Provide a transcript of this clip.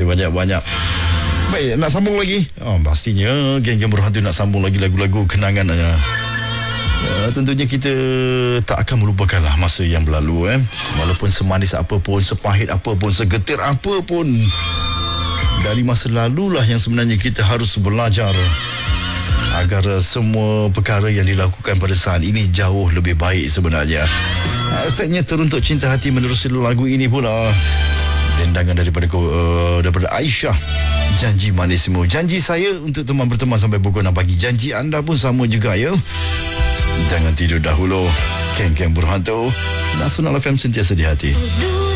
banyak-banyak. Baik, nak sambung lagi. Pastinya geng-geng berhantu nak sambung lagi lagu-lagu kenangan. Tentunya kita tak akan melupakanlah masa yang berlalu. Walaupun semanis apapun, sepahit apapun, segetir apapun, dari masa lalulah yang sebenarnya kita harus belajar agar semua perkara yang dilakukan pada saat ini jauh lebih baik sebenarnya. Aspeknya teruntuk cinta hati menerusi lagu ini pula. Dendangan daripada Aisyah, Janji Manismu. Janji saya untuk teman berteman sampai pukul 6 pagi. Janji anda pun sama juga ya. Jangan tidur dahulu. Geng-geng berhantu, Nasional FM sentiasa di hati.